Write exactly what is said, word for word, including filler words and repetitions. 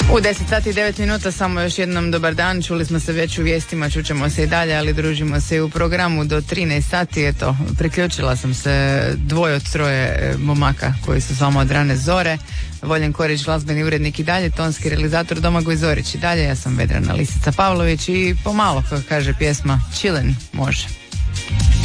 U deset sati i devet minuta samo još jednom dobar dan. Čuli smo se već u vijestima, čućemo se i dalje, ali družimo se i u programu do trinaest sati. Eto, priključila sam se dvoje od troje momaka koji su s vama od rane zore. Voljen Korić, glazbeni urednik i dalje, tonski realizator Domagoj Zorić i dalje. Ja sam Vedrana Lisica Pavlović i pomalo, kako kaže pjesma, chillin' može.